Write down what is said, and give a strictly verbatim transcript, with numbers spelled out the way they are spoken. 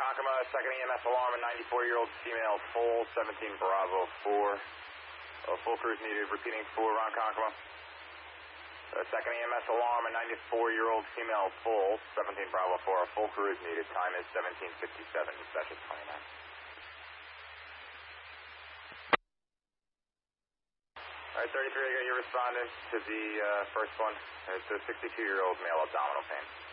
Ronkonkoma, second E M S alarm, a ninety-four-year-old female, full, seventeen Bravo four. Uh, full cruise needed, repeating for Ronkonkoma. Uh, second E M S alarm, a ninety-four-year-old female, full, seventeen Bravo four. Full cruise needed, time is seventeen fifty-seven, dispatch is twenty-nine. Alright, thirty-three, I got your respondent to the uh, first one. It's a sixty-two-year-old male, abdominal pain.